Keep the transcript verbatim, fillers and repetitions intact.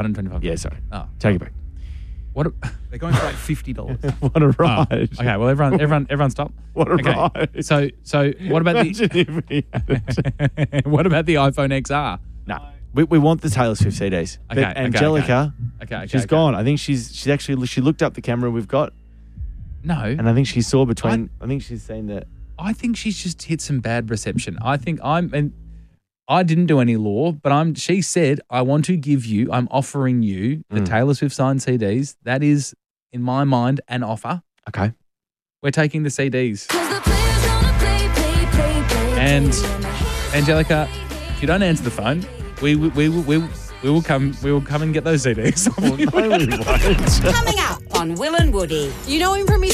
one hundred twenty-five. Yeah, sorry. Oh. Take it back. What? A, they're going for like fifty dollars. What a ride. Oh, okay, well, everyone, everyone, everyone, stop. What a okay. ride. So, so what about Imagine if he had the? what about the iPhone X R? No, we, we want the Taylor Swift C Ds. But Okay, okay, Angelica, Okay, okay, she's okay. gone. I think she's she's actually she looked up the camera we've got, No, and I think she saw between. I, I think she's seen that. I think she's just hit some bad reception. I think I'm, and I didn't do any law, but I'm. She said, "I want to give you. I'm offering you the Mm. Taylor Swift signed C Ds. That is, in my mind, an offer. Okay. We're taking the C Ds." And Angelica, if you don't answer the phone, we we we we, we, we will come. We will come and get those C Ds. No, we won't. Coming up on Will and Woody. You know him from his